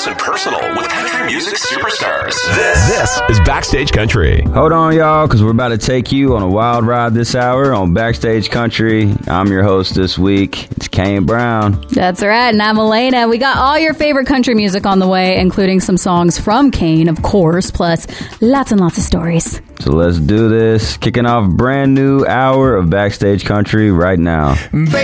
close and personal with country music superstars. This is Backstage Country. Hold on, y'all, because we're about to take you on a wild ride this hour on Backstage Country. I'm your host this week. It's Kane Brown. That's right, and I'm Elena. We got all your favorite country music on the way, including some songs from Kane, of course, plus lots and lots of stories. So let's do this. Kicking off a brand new hour of Backstage Country right now.